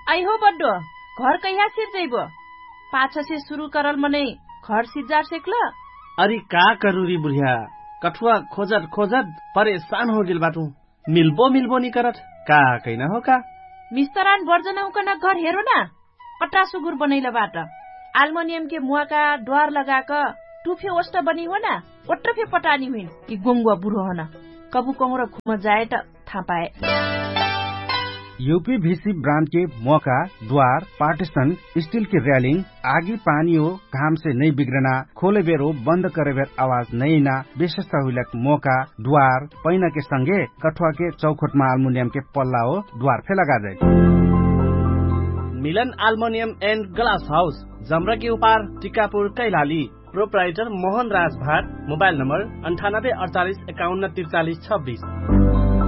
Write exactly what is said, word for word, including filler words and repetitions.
I हो बड्डो घर कहिया सिर जइबो पाछा से शुरू करल मने घर सिजार सेकल अरे का करूरी बुढ़िया कठुआ खोजत खोजत परेशान हो गेल बाटू मिलबो मिलबो नी करत का कैना हो का मिस्तरान बर्जनाउ कना घर हेरो ना पट्टा सुगुर बनैला बाट एल्युमिनियम के मुआका द्वार लगाक टुफे ओष्ट बनी हो ना ओट्रफे पटानी हुइन कि गोंगुवा बुढो हना कबु कौरा घुम जाए त थाहा पाए यूपीवीसी ब्रांड के मौका द्वार पार्टीशन स्टील की रेलिंग आगी पानी हो घाम से नहीं बिगड़ना खोले बेर हो बंद करे बेर आवाज नहीं ना विशेषता हुई मौका द्वार पैना के संगे कठुआ के चौखट में एल्युमिनियम के पल्ला हो द्वार फे लगा they Milan aluminium and glass house जमरा के उपार टिकापुर कैलाली प्रोप्राइटर मोहन राज भाट मोबाइल नंबर अंठानब्बे अड़तालीस इक्यावन तिरचालीस छब्बीस।